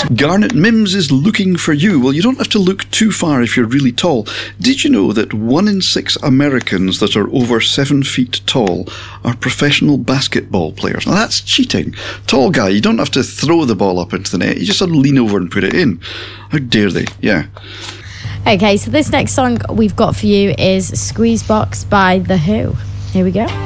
Garnet Mims is looking for you. Well, you don't have to look too far if you're really tall. Did you know that 1 in 6 Americans that are over 7 feet tall are professional basketball players? Now, that's cheating. Tall guy, you don't have to throw the ball up into the net. You just sort of lean over and put it in. How dare they? Yeah. Okay, so this next song we've got for you is Squeezebox by The Who. Here we go.